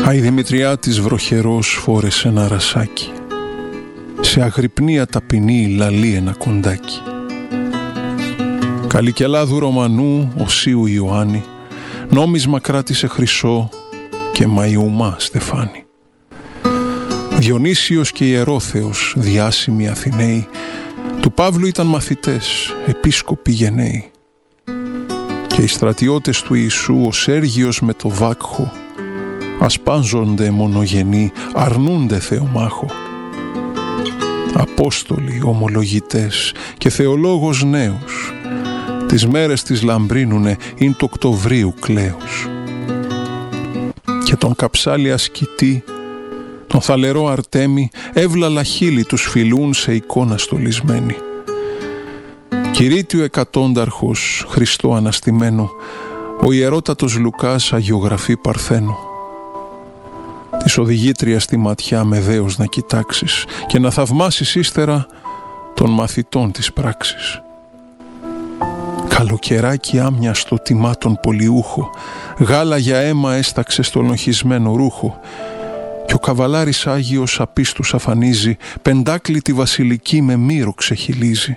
Η Δημητριάτης βροχερός φόρεσε ένα ρασάκι. Σε αγρυπνία ταπεινή λαλεί ένα κοντάκι. Καλικελάδου Ρωμανού Οσίου Ιωάννη, νόμισμα κράτησε χρυσό και Μαϊουμά στεφάνι. Διονύσιος και Ιερόθεος, διάσημοι Αθηναίοι, του Παύλου ήταν μαθητές, επίσκοποι γενναίοι. Και οι στρατιώτες του Ιησού, ο Σέργιος με το Βάκχο, ασπάζονται μονογενή, αρνούνται Θεομάχο. Απόστολοι, ομολογητές και θεολόγος νέος, τις μέρες τις λαμπρίνουνε, ειν του Οκτωβρίου κλαίους. Και τον καψάλι ασκητή, τον θαλερό Αρτέμι, εύλαλα χείλη τους φιλούν σε εικόνα στολισμένη. Κυρίτιο εκατόνταρχος, Χριστό αναστημένο, ο ιερότατος Λουκάς αγιογραφεί Παρθένο. Της οδηγήτριας τη ματιά με δέος να κοιτάξεις και να θαυμάσεις ύστερα των μαθητών της πράξης. Καλοκαιράκι άμοιαστο τιμάτων πολιούχο, γάλα για αίμα έσταξε στο λοχισμένο ρούχο, και ο καβαλάρης Άγιος απίστους αφανίζει, πεντάκλητη βασιλική με μύρο ξεχυλίζει.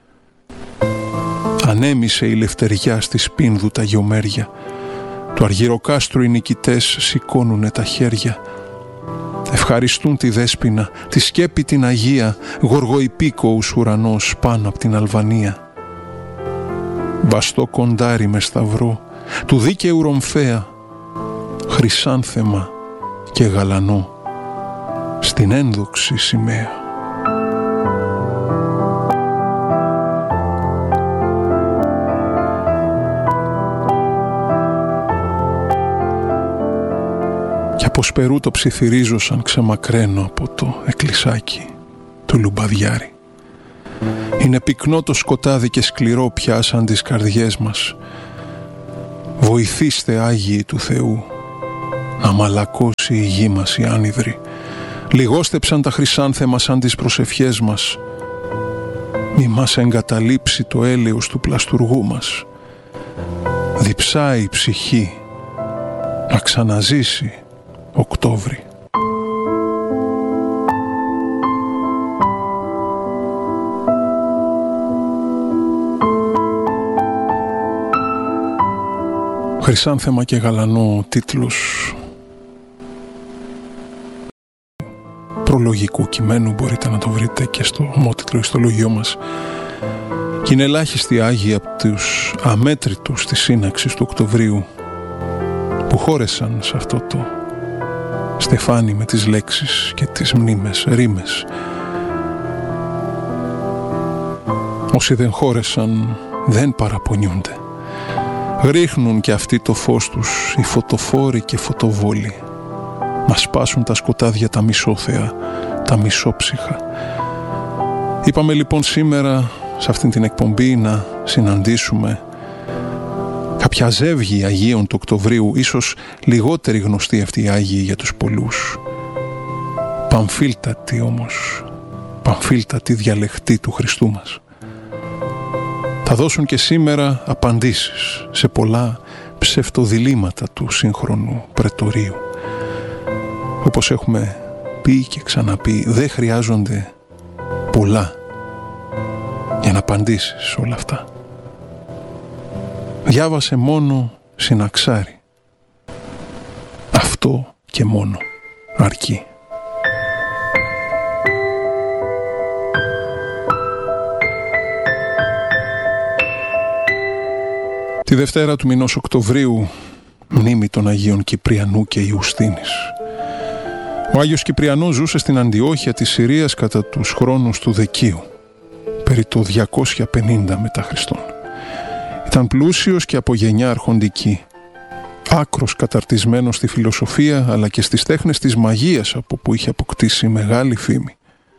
Ανέμισε η λευτεριά στη Σπίνδου τα γιομέρια, του αργυροκάστρου οι νικητές σηκώνουνε τα χέρια. Ευχαριστούν τη Δέσποινα, τη σκέπη την Αγία, γοργοϊπίκοους ουρανός πάνω απ' την Αλβανία. Μπαστό κοντάρι με σταυρό, του δίκαιου Ρομφέα, χρυσάνθεμα και γαλανό, στην ένδοξη σημαία. Κι από σπερού το ψιθυρίζω σαν ξεμακραίνω από το εκκλησάκι του λουμπαδιάρι. Είναι πυκνό το σκοτάδι και σκληρό πιάσαν τις καρδιές μας. Βοηθήστε Άγιοι του Θεού να μαλακώσει η γη μας η άνυδρη. Λιγόστεψαν τα χρυσάνθεμα σαν τις προσευχές μας. Μη μας εγκαταλείψει το έλεος του πλαστουργού μας. Διψάει η ψυχή να ξαναζήσει Οκτώβρη. Χρυσάνθεμα και γαλανό, ο τίτλος προλογικού κειμένου, μπορείτε να το βρείτε και στο ομότιτλο ιστολογιό μας. Και είναι ελάχιστοι Άγιοι από τους αμέτρητους της σύναξης του Οκτωβρίου που χώρεσαν σε αυτό το στεφάνι με τις λέξεις και τις μνήμες, ρήμες. Όσοι δεν χώρεσαν δεν παραπονιούνται. Ρίχνουν και αυτοί το φως τους, οι φωτοφόροι και φωτοβόλοι, να σπάσουν τα σκοτάδια τα μισόθεα, τα μισόψυχα. Είπαμε λοιπόν σήμερα σε αυτήν την εκπομπή να συναντήσουμε κάποια ζεύγη Αγίων του Οκτωβρίου, ίσως λιγότερη γνωστή αυτή η Άγιοι για τους πολλούς. Παμφίλτατη όμως, παμφίλτατη διαλεκτή του Χριστού μας. Θα δώσουν και σήμερα απαντήσεις σε πολλά ψευτοδιλήμματα του σύγχρονου πρετορείου. Όπως έχουμε πει και ξαναπεί, δεν χρειάζονται πολλά για να απαντήσεις όλα αυτά. Διάβασε μόνο συναξάρι. Αυτό και μόνο αρκεί. Τη Δευτέρα του μηνός Οκτωβρίου, μνήμη των Αγίων Κυπριανού και Ιουστίνης. Ο Άγιος Κυπριανός ζούσε στην Αντιόχεια της Συρίας κατά τους χρόνους του Δεκίου, περί το 250 μετά Χριστόν. Ήταν πλούσιος και από γενιά αρχοντική, άκρος καταρτισμένος στη φιλοσοφία αλλά και στις τέχνες της μαγείας, από που είχε αποκτήσει μεγάλη φήμη.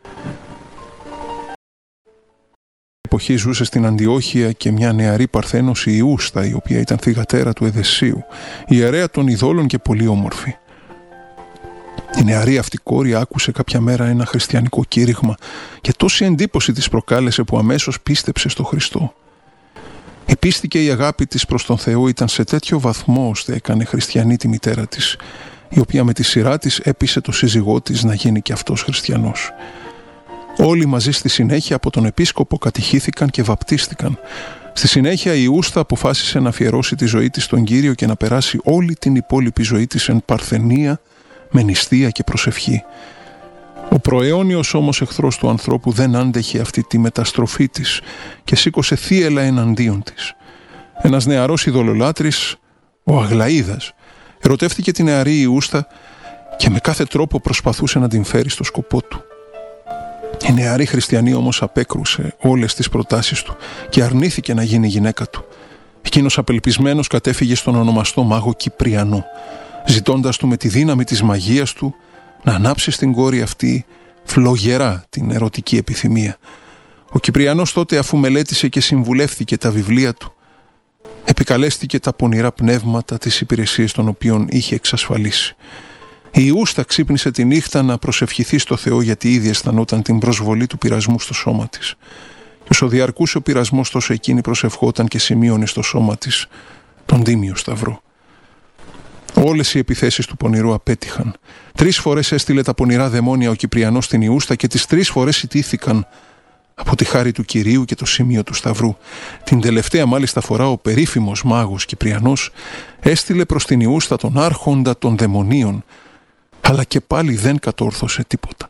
Εποχή ζούσε στην Αντιόχεια και μια νεαρή Παρθένος, η Ιούστα, η οποία ήταν θυγατέρα του Εδεσίου, ιερέα των ειδόλων και πολύ όμορφη. Η νεαρή αυτή κόρη άκουσε κάποια μέρα ένα χριστιανικό κήρυγμα και τόση εντύπωση της προκάλεσε που αμέσως πίστεψε στο Χριστό. Η πίστη και η αγάπη της προς τον Θεό ήταν σε τέτοιο βαθμό ώστε έκανε χριστιανή τη μητέρα της, η οποία με τη σειρά της έπεισε το σύζυγό της να γίνει και αυτός χριστιανός. Όλοι μαζί στη συνέχεια από τον επίσκοπο κατηχήθηκαν και βαπτίστηκαν. Στη συνέχεια η Ιούστα αποφάσισε να αφιερώσει τη ζωή της στον Κύριο και να περάσει όλη την υπόλοιπη ζωή της εν παρθενία, με νηστεία και προσευχή. Ο προαιώνιος όμως εχθρός του ανθρώπου δεν άντεχε αυτή τη μεταστροφή της και σήκωσε θύελλα εναντίον της. Ένας νεαρός ειδωλολάτρης, ο Αγλαΐδας, ερωτεύτηκε την νεαρή Ιούστα και με κάθε τρόπο προσπαθούσε να την φέρει στο σκοπό του. Η νεαρή χριστιανή όμως απέκρουσε όλες τις προτάσεις του και αρνήθηκε να γίνει γυναίκα του. Εκείνος απελπισμένος κατέφυγε στον ονομαστό μάγο Κυπριανό, ζητώντας του με τη δύναμη της μαγείας του να ανάψει στην κόρη αυτή φλογερά την ερωτική επιθυμία. Ο Κυπριανός τότε, αφού μελέτησε και συμβουλεύθηκε τα βιβλία του, επικαλέστηκε τα πονηρά πνεύματα της υπηρεσίας των οποίων είχε εξασφαλίσει. Η Ιούστα ξύπνησε τη νύχτα να προσευχηθεί στο Θεό, γιατί ήδη αισθανόταν την προσβολή του πειρασμού στο σώμα της. Και όσο διαρκούσε ο πειρασμός, τόσο εκείνη προσευχόταν και σημείωνε στο σώμα της τον τίμιο σταυρό. Όλες οι επιθέσεις του πονηρού απέτυχαν. 3 φορές έστειλε τα πονηρά δαιμόνια ο Κυπριανός στην Ιούστα και τις 3 φορές ιτήθηκαν από τη χάρη του Κυρίου και το σημείο του σταυρού. Την τελευταία μάλιστα φορά ο περίφημος μάγος Κυπριανός έστειλε προς την Ιούστα τον άρχοντα των δαιμονίων, αλλά και πάλι δεν κατόρθωσε τίποτα.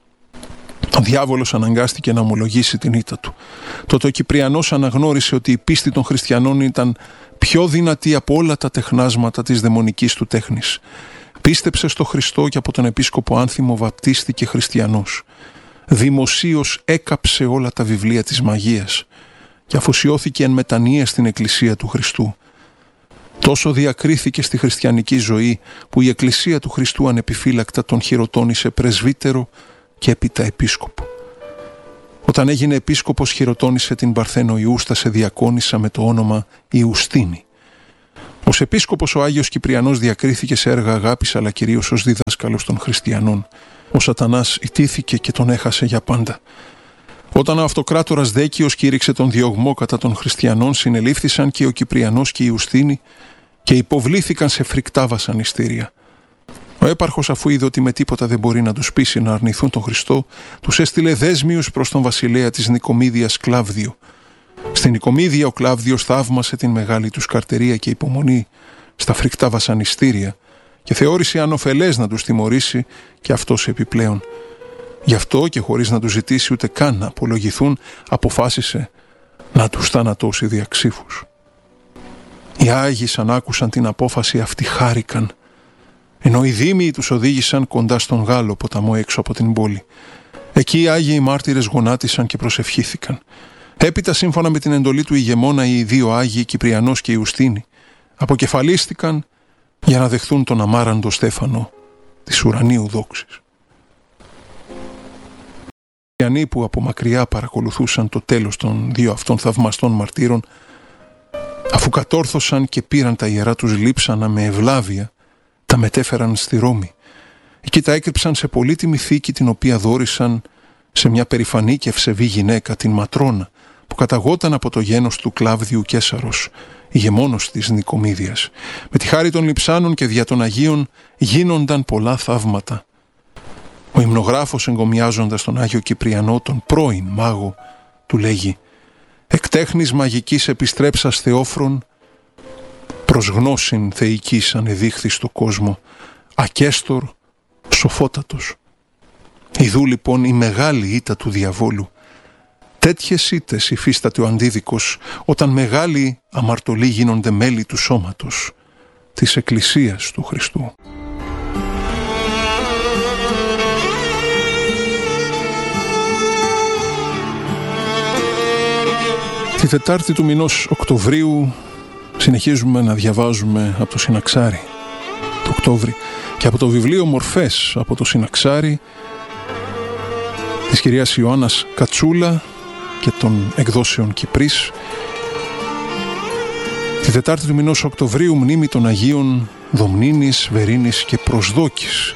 Ο διάβολος αναγκάστηκε να ομολογήσει την ήττα του. Τότε ο Κυπριανός αναγνώρισε ότι η πίστη των χριστιανών ήταν πιο δυνατή από όλα τα τεχνάσματα της δαιμονικής του τέχνης. Πίστεψε στο Χριστό και από τον επίσκοπο Άνθιμο βαπτίστηκε χριστιανός. Δημοσίως έκαψε όλα τα βιβλία της μαγείας και αφοσιώθηκε εν μετανία στην Εκκλησία του Χριστού. Τόσο διακρίθηκε στη χριστιανική ζωή που η Εκκλησία του Χριστού ανεπιφύλακτα τον χειροτώνησε πρεσβύτερο και έπειτα επίσκοπο. Όταν έγινε επίσκοπος, χειροτώνησε την Παρθένο Ιούστα σε διακόνισσα με το όνομα Ιουστίνη. Ως επίσκοπος ο Άγιος Κυπριανός διακρίθηκε σε έργα αγάπης, αλλά κυρίως ως δίδασκαλος των χριστιανών. Ο Σατανάς ιτήθηκε και τον έχασε για πάντα. Όταν ο αυτοκράτορας Δέκιος κήρυξε τον διωγμό κατά των χριστιανών, συνελήφθησαν και ο Κυπριανός και η Ιουστίνη και υποβλήθηκαν σε φρικτά βασανιστήρια. Ο έπαρχος, αφού είδε ότι με τίποτα δεν μπορεί να τους πείσει να αρνηθούν τον Χριστό, τους έστειλε δέσμιους προς τον βασιλέα της Νικομίδιας Κλάβδιο. Στην Νικομίδια ο Κλάβδιος θαύμασε την μεγάλη τους καρτερία και υπομονή στα φρικτά βασανιστήρια και θεώρησε ανοφελές να τους τιμωρήσει και αυτός επιπλέον. Γι' αυτό και χωρίς να τους ζητήσει ούτε καν να απολογηθούν, αποφάσισε να τους θανατώσει διαξύφους. Οι Άγιοι, σαν άκουσαν την απόφαση αυτή, χάρηκαν, ενώ οι δήμοι τους οδήγησαν κοντά στον Γάλλο ποταμό έξω από την πόλη. Εκεί οι Άγιοι μάρτυρες γονάτισαν και προσευχήθηκαν. Έπειτα, σύμφωνα με την εντολή του ηγεμόνα, οι 2 Άγιοι, Κυπριανός και Ιουστίνη, αποκεφαλίστηκαν για να δεχθούν τον αμάραντο στέφανο της ουρανίου δόξης. Οι χριστιανοί που από μακριά παρακολουθούσαν το τέλος των 2 αυτών θαυμαστών μαρτύρων, αφού κατόρθωσαν και πήραν τα ιερά τους λείψανα με ευλάβεια, τα μετέφεραν στη Ρώμη. Εκεί τα έκρυψαν σε πολύτιμη θήκη, την οποία δώρησαν σε μια περηφανή και ευσεβή γυναίκα, την Ματρώνα, που καταγόταν από το γένος του Κλάβδιου Καίσαρος, ηγεμόνος της Νικομίδιας. Με τη χάρη των λειψάνων και δια των Αγίων γίνονταν πολλά θαύματα. Ο υμνογράφος, εγκομιάζοντας τον Άγιο Κυπριανό, τον πρώην μάγο, του λέγει: «Εκ τέχνης μαγικής επιστρέψας Θεόφρον, προς γνώσιν θεϊκής ανεδείχθη στο κόσμο, ακέστορ σοφότατος». Ιδού λοιπόν η μεγάλη ήττα του διαβόλου. Τέτοιες ήττες υφίσταται ο αντίδικος όταν μεγάλοι αμαρτωλοί γίνονται μέλη του σώματος της Εκκλησίας του Χριστού. Τη Τετάρτη του μηνός Οκτωβρίου συνεχίζουμε να διαβάζουμε από το Συναξάρι το Οκτώβρη και από το βιβλίο Μορφές από το Συναξάρι της κυρίας Ιωάννας Κατσούλα και των εκδόσεων Κυπρής. Τη Τετάρτη του μηνός Οκτωβρίου, μνήμη των Αγίων Δομνίνης, Βερίνης και Προσδόκης.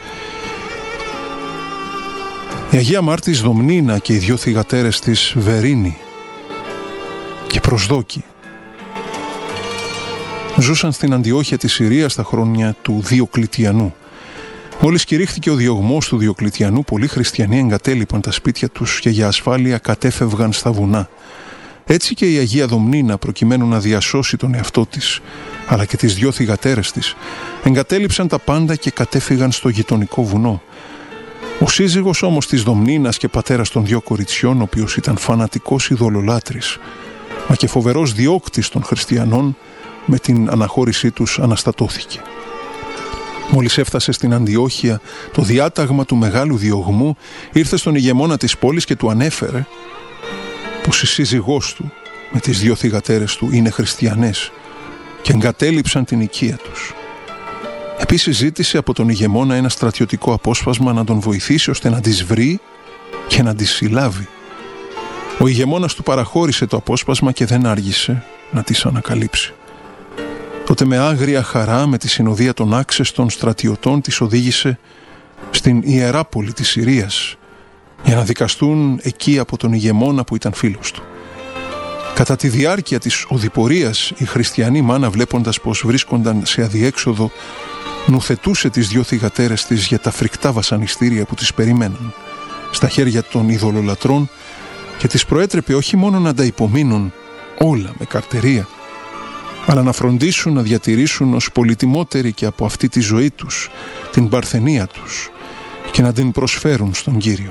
Η Αγία Μάρτης Δομνίνα και οι 2 θυγατέρες της, Βερίνη και Προσδόκη, ζούσαν στην Αντιόχεια της Συρίας στα χρόνια του Διοκλητιανού. Μόλις κηρύχθηκε ο διωγμός του Διοκλητιανού, πολλοί χριστιανοί εγκατέλειπαν τα σπίτια τους και για ασφάλεια κατέφευγαν στα βουνά. Έτσι και η Αγία Δομνίνα, προκειμένου να διασώσει τον εαυτό της, αλλά και τις 2 θυγατέρες της, εγκατέλειψαν τα πάντα και κατέφυγαν στο γειτονικό βουνό. Ο σύζυγος όμως της Δομνίνας και πατέρας των 2 κοριτσιών, ο οποίος ήταν φανατικός ειδωλολάτρης, μα και φοβερός διώκτης των χριστιανών, με την αναχώρησή τους αναστατώθηκε. Μόλις έφτασε στην Αντιόχεια το διάταγμα του μεγάλου διωγμού, ήρθε στον ηγεμόνα της πόλης και του ανέφερε πως η σύζυγός του με τις 2 θυγατέρες του είναι χριστιανές και εγκατέλειψαν την οικία τους. Επίσης ζήτησε από τον ηγεμόνα ένα στρατιωτικό απόσπασμα να τον βοηθήσει ώστε να τις βρει και να τις συλλάβει. Ο ηγεμόνας του παραχώρησε το απόσπασμα και δεν άργησε να τις ανακαλύψει. Τότε με άγρια χαρά, με τη συνοδεία των άξεστων στρατιωτών, τις οδήγησε στην Ιεράπολη της Συρίας για να δικαστούν εκεί από τον ηγεμόνα που ήταν φίλος του. Κατά τη διάρκεια της οδηπορίας, η χριστιανή μάνα, βλέποντας πως βρίσκονταν σε αδιέξοδο, νουθετούσε τις 2 θυγατέρες της για τα φρικτά βασανιστήρια που τις περιμέναν στα χέρια των ειδωλολατρών και τις προέτρεπε όχι μόνο να τα υπομείνουν όλα με καρτερία, αλλά να φροντίσουν να διατηρήσουν ως πολυτιμότερη και από αυτή τη ζωή τους την παρθενία τους και να την προσφέρουν στον Κύριο.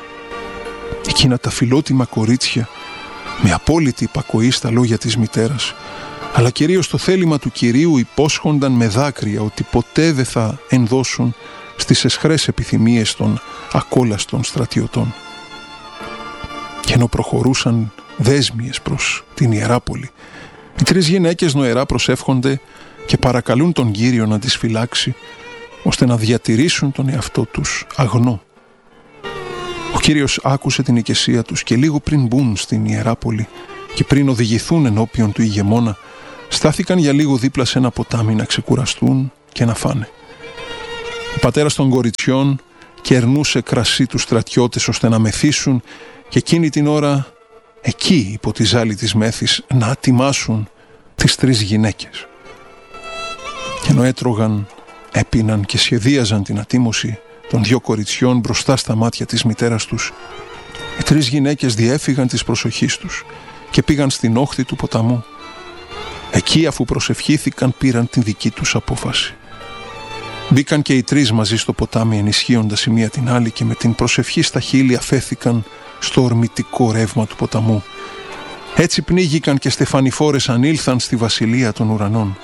Εκείνα τα φιλότιμα κορίτσια, με απόλυτη υπακοή στα λόγια της μητέρας, αλλά κυρίως το θέλημα του Κυρίου, υπόσχονταν με δάκρυα ότι ποτέ δεν θα ενδώσουν στις αισχρές επιθυμίες των ακόλαστων στρατιωτών. Και ενώ προχωρούσαν δέσμιες προς την Ιεράπολη, οι 3 γυναίκες νοερά προσεύχονται και παρακαλούν τον Κύριο να τις φυλάξει, ώστε να διατηρήσουν τον εαυτό τους αγνό. Ο Κύριος άκουσε την εικεσία τους και λίγο πριν μπουν στην Ιεράπολη και πριν οδηγηθούν ενώπιον του ηγεμόνα, στάθηκαν για λίγο δίπλα σε ένα ποτάμι να ξεκουραστούν και να φάνε. Ο πατέρας των κοριτσιών κερνούσε κρασί τους στρατιώτες ώστε να μεθύσουν και εκείνη την ώρα, εκεί υπό τη ζάλη της μέθης, να ατιμάσουν τις 3 γυναίκες. Και ενώ έτρωγαν, έπιναν και σχεδίαζαν την ατίμωση των 2 κοριτσιών μπροστά στα μάτια της μητέρας τους, οι 3 γυναίκες διέφυγαν της προσοχής τους και πήγαν στην όχθη του ποταμού. Εκεί, αφού προσευχήθηκαν, πήραν την δική τους απόφαση. Μπήκαν και οι 3 μαζί στο ποτάμι, ενισχύοντας η μία την άλλη, και με την προσευχή στα χείλη αφέθηκαν στο ορμητικό ρεύμα του ποταμού. Έτσι πνίγηκαν και στεφανιφόρες ανήλθαν στη βασιλεία των ουρανών.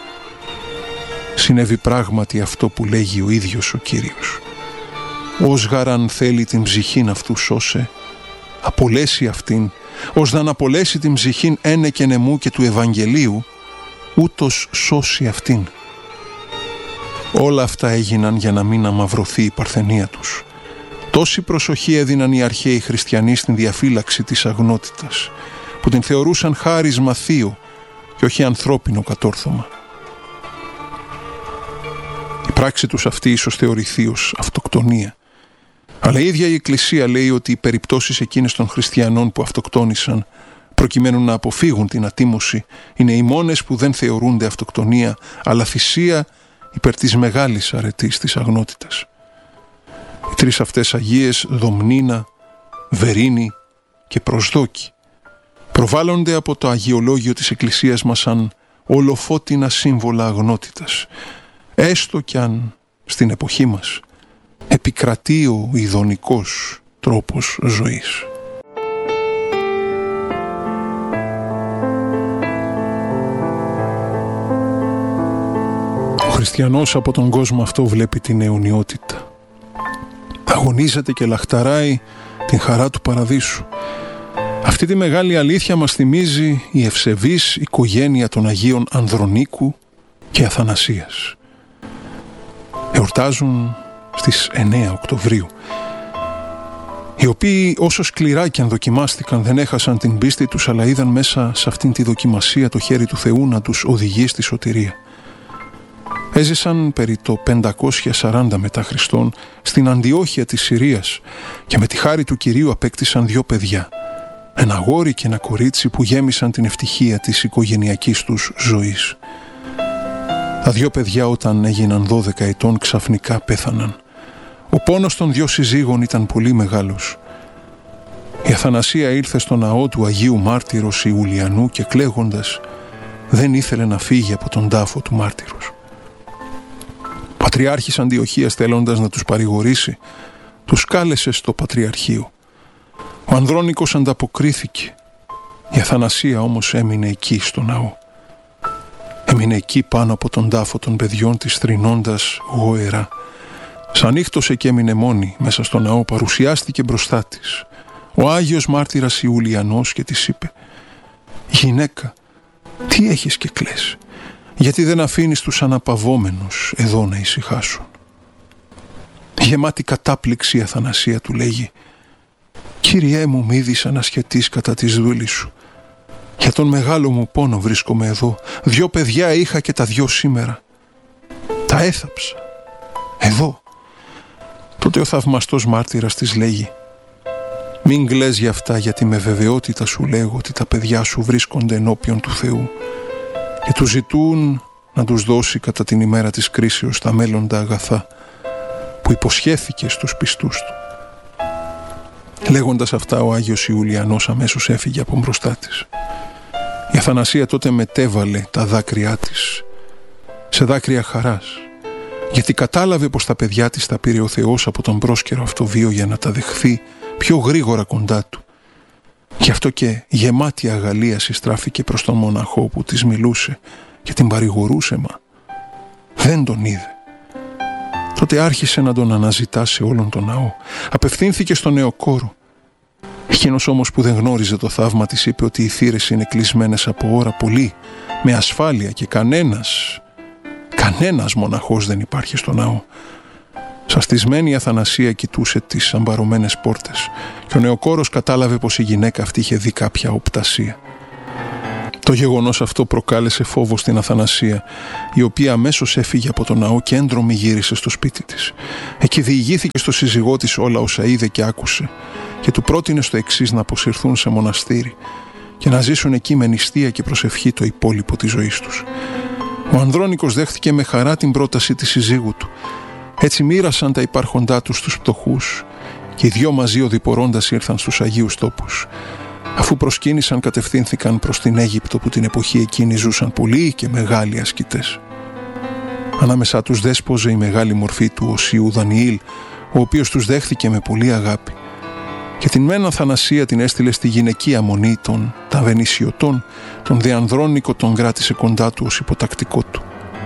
Συνέβη πράγματι αυτό που λέγει ο ίδιος ο Κύριος. «Ως γαραν θέλει την ψυχήν αυτού σώσε, απολέσει αυτήν, ως να απολέσει την ψυχήν ένεκεν εμού και του Ευαγγελίου, ούτως σώσει αυτήν». Όλα αυτά έγιναν για να μην αμαυρωθεί η παρθενία τους. Τόση προσοχή έδιναν οι αρχαίοι χριστιανοί στην διαφύλαξη της αγνότητας, που την θεωρούσαν χάρισμα θείο και όχι ανθρώπινο κατόρθωμα. Η πράξη τους αυτή ίσως θεωρηθεί ως αυτοκτονία, αλλά η ίδια η Εκκλησία λέει ότι οι περιπτώσεις εκείνες των χριστιανών που αυτοκτόνησαν προκειμένου να αποφύγουν την ατίμωση είναι οι μόνες που δεν θεωρούνται αυτοκτονία, αλλά θυσία υπέρ της μεγάλης αρετής της αγνότητας. Οι 3 αυτές Αγίες, Δομνίνα, Βερίνη και Προσδόκη, προβάλλονται από το αγιολόγιο της Εκκλησίας μας σαν ολοφώτινα σύμβολα αγνότητας, έστω κι αν στην εποχή μας επικρατεί ο ειδονικός τρόπος ζωής. Ο χριστιανός από τον κόσμο αυτό βλέπει την αιωνιότητα. Αγωνίζεται και λαχταράει την χαρά του παραδείσου. Αυτή τη μεγάλη αλήθεια μας θυμίζει η ευσεβής οικογένεια των Αγίων Ανδρονίκου και Αθανασίας. Εορτάζουν στις 9 Οκτωβρίου. Οι οποίοι όσο σκληρά και αν δοκιμάστηκαν δεν έχασαν την πίστη τους, αλλά είδαν μέσα σε αυτήν τη δοκιμασία το χέρι του Θεού να τους οδηγεί στη σωτηρία. Έζησαν περί το 540 μετά Χριστόν στην Αντιόχεια της Συρίας και με τη χάρη του Κυρίου απέκτησαν 2 παιδιά, ένα αγόρι και ένα κορίτσι που γέμισαν την ευτυχία της οικογενειακής τους ζωής. Τα 2 παιδιά όταν έγιναν 12 ετών ξαφνικά πέθαναν, Ο πόνος των δυο συζύγων ήταν πολύ μεγάλος. Η Αθανασία ήρθε στο ναό του Αγίου Μάρτυρος Ιουλιανού και κλαίγοντας δεν ήθελε να φύγει από τον τάφο του μάρτυρος. Ο Πατριάρχης Αντιοχίας, θέλοντας να τους παρηγορήσει, τους κάλεσε στο Πατριαρχείο. Ο Ανδρώνικος ανταποκρίθηκε. Η Αθανασία όμως έμεινε εκεί στο ναό. Έμεινε εκεί πάνω από τον τάφο των παιδιών της, θρηνώντας γοερά. Σαν νύχτωσε και έμεινε μόνη μέσα στο ναό, παρουσιάστηκε μπροστά της ο Άγιος Μάρτυρας Ιουλιανός και της είπε: «Γυναίκα, τι έχεις και κλαις? Γιατί δεν αφήνεις τους αναπαυόμενους εδώ να ησυχάσουν?» Γεμάτη κατάπληξη η Αθανασία του λέγει: «Κύριέ μου, μ' είδης ανασχετής κατά της δούλης σου. Για τον μεγάλο μου πόνο βρίσκομαι εδώ. 2 παιδιά είχα και τα 2 σήμερα. Τα έθαψα. Εδώ». Τότε ο θαυμαστός μάρτυρας της λέγει: «Μην κλαις για αυτά, γιατί με βεβαιότητα σου λέγω ότι τα παιδιά σου βρίσκονται ενώπιον του Θεού και τους ζητούν να τους δώσει κατά την ημέρα της κρίσεως τα μέλλοντα αγαθά που υποσχέθηκε στους πιστούς του». Λέγοντας αυτά, ο Άγιος Ιουλιανός αμέσως έφυγε από μπροστά της. Η Αθανασία τότε μετέβαλε τα δάκρυά της σε δάκρυα χαράς, γιατί κατάλαβε πως τα παιδιά της τα πήρε ο Θεός από τον πρόσκαιρο αυτό βίο για να τα δεχθεί πιο γρήγορα κοντά του. Γι' αυτό και γεμάτη αγαλίαση στράφηκε προς τον μοναχό που της μιλούσε και την παρηγορούσε, μα δεν τον είδε. Τότε άρχισε να τον αναζητά σε όλον τον ναό. Απευθύνθηκε στον νεοκόρο. Εκείνος όμως που δεν γνώριζε το θαύμα της είπε ότι οι θύρες είναι κλεισμένες από ώρα πολύ, με ασφάλεια, και κανένας μοναχός δεν υπάρχει στο ναό. Σαστισμένη η Αθανασία κοιτούσε τις αμπαρωμένες πόρτες και ο νεοκόρος κατάλαβε πως η γυναίκα αυτή είχε δει κάποια οπτασία. Το γεγονός αυτό προκάλεσε φόβο στην Αθανασία, η οποία αμέσως έφυγε από το ναό και έντρομη γύρισε στο σπίτι της. Εκεί διηγήθηκε στο σύζυγό της όλα όσα είδε και άκουσε και του πρότεινε στο εξής: να αποσυρθούν σε μοναστήρι και να ζήσουν εκεί με νηστεία και προσευχή το υπόλοιπο της ζωής τους. Ο Ανδρώνικος δέχτηκε με χαρά την πρόταση της συζύγου του. Έτσι μοίρασαν τα υπάρχοντά τους στους φτωχούς και οι 2 μαζί οδηπορώντας ήρθαν στους Αγίους Τόπους. Αφού προσκύνησαν, κατευθύνθηκαν προς την Αίγυπτο, που την εποχή εκείνη ζούσαν πολλοί και μεγάλοι ασκητές. Ανάμεσά τους δέσποζε η μεγάλη μορφή του Οσίου Δανιήλ, ο οποίος τους δέχθηκε με πολύ αγάπη. Και την μεν Αθανασία την έστειλε στη γυναικεία μονή των Ταβενισιωτών, τον δε Ανδρώνικο τον κράτησε κοντά του ως υποτακτικό του.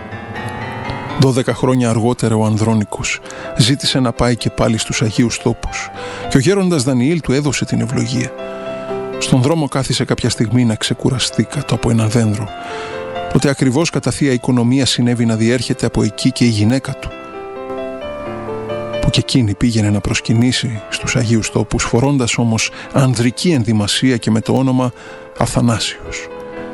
12 χρόνια αργότερα ο Ανδρώνικος ζήτησε να πάει και πάλι στους Αγίους Τόπους και ο γέροντας Δανιήλ του έδωσε την ευλογία. Στον δρόμο κάθισε κάποια στιγμή να ξεκουραστεί κάτω από ένα δένδρο. Τότε ακριβώς κατά θεία οικονομία συνέβη να διέρχεται από εκεί και η γυναίκα του, που και εκείνη πήγαινε να προσκυνήσει στους Αγίους Τόπους, φορώντας όμως ανδρική ενδυμασία και με το όνομα Αθανάσιος.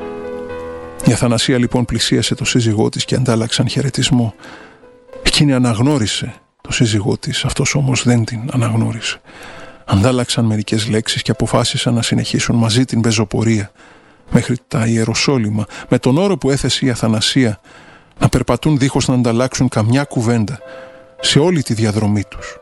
Η Αθανασία λοιπόν πλησίασε το σύζυγό της και αντάλλαξαν χαιρετισμό. Εκείνη αναγνώρισε το σύζυγό της, αυτός όμως δεν την αναγνώρισε. Αντάλλαξαν μερικές λέξεις και αποφάσισαν να συνεχίσουν μαζί την πεζοπορία μέχρι τα Ιεροσόλυμα, με τον όρο που έθεσε η Αθανασία να περπατούν δίχως να ανταλλάξουν καμιά κουβέντα σε όλη τη διαδρομή τους.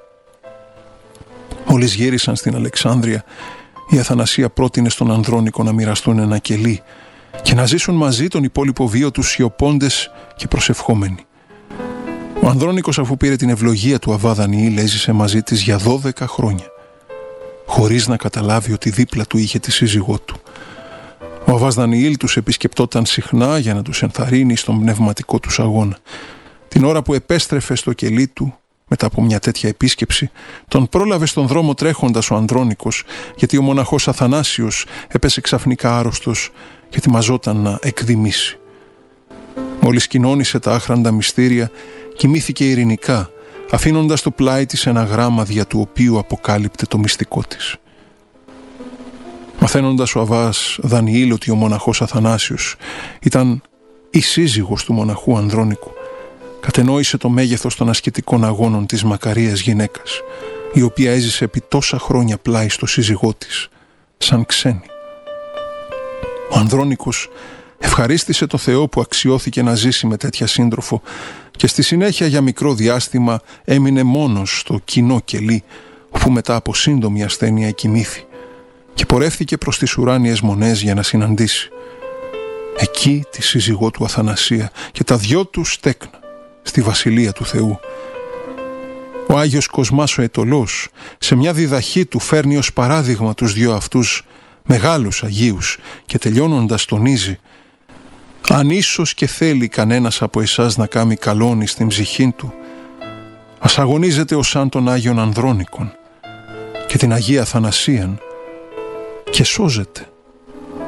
Μόλις γύρισαν στην Αλεξάνδρεια, η Αθανασία πρότεινε στον Ανδρώνικο να μοιραστούν ένα κελί και να ζήσουν μαζί τον υπόλοιπο βίο τους σιωπώντες και προσευχόμενοι. Ο Ανδρώνικος, αφού πήρε την ευλογία του Αββά Δανιήλ, έζησε μαζί της για 12 χρόνια, χωρίς να καταλάβει ότι δίπλα του είχε τη σύζυγό του. Ο Αββάς Δανιήλ τους επισκεπτόταν συχνά για να τους ενθαρρύνει στον πνευματικό τους αγώνα. Την ώρα που επέστρεφε στο κελί του, μετά από μια τέτοια επίσκεψη, τον πρόλαβε στον δρόμο τρέχοντας ο Ανδρώνικος, γιατί ο μοναχός Αθανάσιος έπεσε ξαφνικά άρρωστος και ετοιμαζόταν να εκδημήσει. Μόλις κοινώνησε τα άχραντα μυστήρια, κοιμήθηκε ειρηνικά, αφήνοντας στο πλάι της ένα γράμμα δια του οποίου αποκάλυπτε το μυστικό της. Μαθαίνοντας ο Αββάς Δανιήλ ότι ο μοναχός Αθανάσιος ήταν η σύζυγος του μοναχού Ανδρώνικου, κατενόησε το μέγεθος των ασκητικών αγώνων της μακαρίας γυναίκας, η οποία έζησε επί τόσα χρόνια πλάι στο σύζυγό της, σαν ξένη. Ο Ανδρώνικος Ευχαρίστησε το Θεό που αξιώθηκε να ζήσει με τέτοια σύντροφο και στη συνέχεια για μικρό διάστημα έμεινε μόνος στο κοινό κελί, όπου μετά από σύντομη ασθένεια εκοιμήθη και πορεύθηκε προς τις ουράνιες μονές για να συναντήσει εκεί τη σύζυγό του Αθανασία και τα δυο του στέκνα στη Βασιλεία του Θεού. Ο Άγιος Κοσμάς ο Αιτωλός σε μια διδαχή του φέρνει ως παράδειγμα τους δυο αυτούς μεγάλους Αγίους και τελειώνοντας τονίζει: «Αν ίσως και θέλει κανένας από εσάς να κάνει καλόνι στην ψυχή του, ας αγωνίζεται ως σαν τον Άγιον Ανδρώνικον και την Αγία Αθανασίαν και σώζεται».